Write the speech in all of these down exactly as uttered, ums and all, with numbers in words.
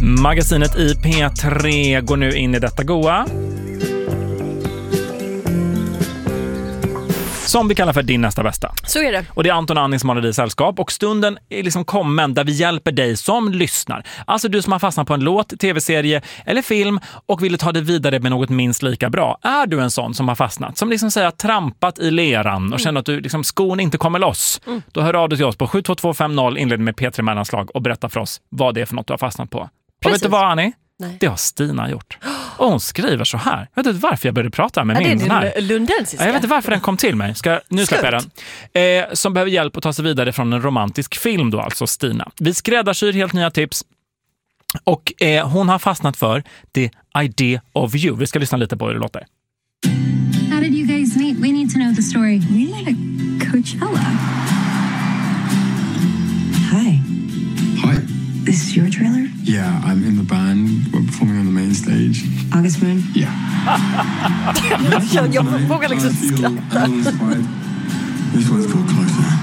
Magasinet i P tre går nu in i detta goa som vi kallar för din nästa bästa. Så är det. Och det är Anton och Annie som håller dig i sällskap. Och stunden är liksom kommen där vi hjälper dig som lyssnar. Alltså du som har fastnat på en låt, tv-serie eller film och ville ta det vidare med något minst lika bra. Är du en sån som har fastnat? Som liksom säger trampat i leran och mm. känner att du liksom, skon inte kommer loss. Mm. Då hör du till oss på sju två två fem noll, inled med P tre mellanslag och berätta för oss vad det är för något du har fastnat på. Och vet du vad, Annie? Nej. Det har Stina gjort. Och hon skriver så här. Jag vet inte varför jag började prata med ja, min sån här. Lundensiska. Jag vet inte varför den kom till mig. Ska, nu släpper jag den. Eh, som behöver hjälp att ta sig vidare från en romantisk film då, alltså Stina. Vi skräddarsyr helt nya tips. Och eh, hon har fastnat för The Idea of You. Vi ska lyssna lite på hur det låter. How did you guys meet? We need to know the story. We met at Coachella. Hi. Hi. This is your trailer? Yeah, I'm in the band. We're performing on the main stage. August Moon? Yeah. jag, jag vågar liksom skratta. This one's called Closer.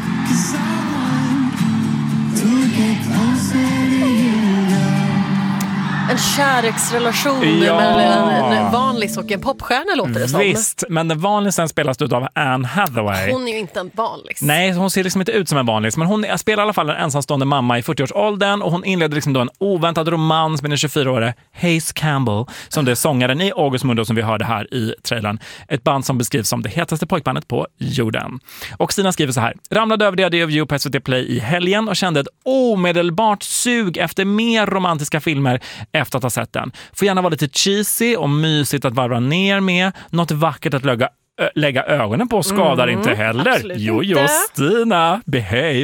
En kärleksrelation ja. mellan en vanlig och en popstjärna låter det som. Visst, men den vanligen spelas ut av Anne Hathaway. Hon är ju inte en vanlig. Nej, hon ser liksom inte ut som en vanlig. Men hon spelar i alla fall en ensamstående mamma i fyrtioårsåldern och hon inleder liksom då en oväntad romans med den tjugofyraårige Hayes Campbell som det är sångaren i August Moon som vi hörde här i trailern. Ett band som beskrivs som det hetaste pojkbandet på jorden. Och Stina skriver så här. Ramlade över The Idea of You på S V T Play i helgen och kände ett omedelbart sug efter mer romantiska filmer efter att ha sett den. Får gärna vara lite cheesy och mysigt att varva ner med. Något vackert att lägga, ö, lägga ögonen på skadar mm, inte heller. Jo, jo, Stina, behave.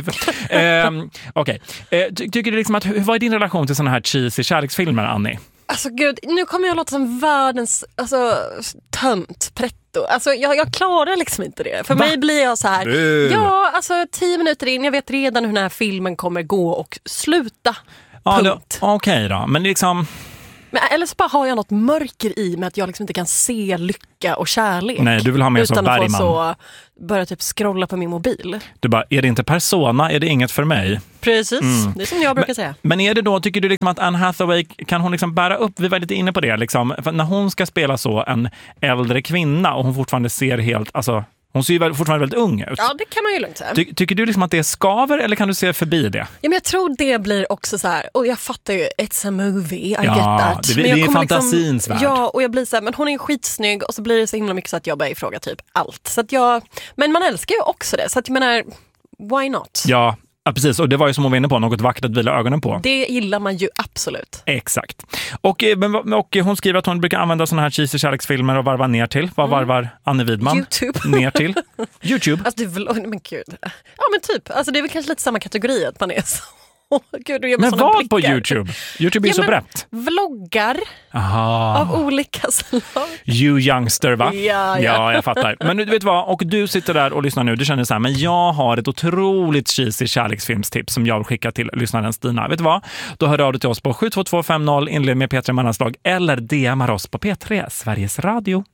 um, Okej. Okay. Uh, ty- tycker du liksom att, vad är din relation till såna här cheesy kärleksfilmer, Annie? Alltså gud, nu kommer jag låta som världens alltså, tönt, pretto. Alltså jag, jag klarar liksom inte det. För Va? mig blir jag så här, uh. ja, alltså tio minuter in, jag vet redan hur den här filmen kommer gå och sluta. Ja, okej okay då, men liksom... Men, eller så bara har jag något mörker i med att jag liksom inte kan se lycka och kärlek. Nej, du vill ha mer som Bergman. Utan att så börja typ scrolla på min mobil. Du bara, är det inte Persona, är det inget för mig? Precis, mm. det är som jag brukar men, säga. Men är det då, tycker du liksom att Anne Hathaway, kan hon liksom bära upp, vi var lite inne på det liksom, för när hon ska spela så en äldre kvinna och hon fortfarande ser helt, alltså... Hon ser ju fortfarande väldigt ung ut. Ja, det kan man ju lugnt säga. Ty- tycker du liksom att det skaver eller kan du se förbi det? Ja, men jag tror det blir också så här, och jag fattar ju, it's a movie, I ja, get that. Det, det är fantasins liksom, värld. Ja, och jag blir så här, men hon är skitsnygg och så blir det så himla mycket så att jag börjar ifråga typ allt. Så att jag, men man älskar ju också det, så att jag menar, why not? Ja, ja, precis. Och det var ju som hon var inne på, något vackert att vila ögonen på. Det gillar man ju absolut. Exakt. Och, och hon skriver att hon brukar använda såna här cheesy kärleksfilmer och varva ner till. Vad varvar mm. Anne Widman? YouTube. Ner till? YouTube. Alltså det är väl, men gud. Ja men typ, alltså det är väl kanske lite samma kategori att man är så. Gud, men vad blickar. På YouTube? YouTube är ja, så brett. Vloggar Aha. av olika slag. You youngster, va? Ja, ja. ja, jag fattar. Men du vet vad, och du sitter där och lyssnar nu, du känner så här, men jag har ett otroligt cheesy kärleksfilmstips som jag vill skicka till lyssnaren Stina. Vet du vad? Då hör du till oss på sju två två fem noll, inled med P tre mellanslag eller D M:ar oss på P tre, Sveriges Radio.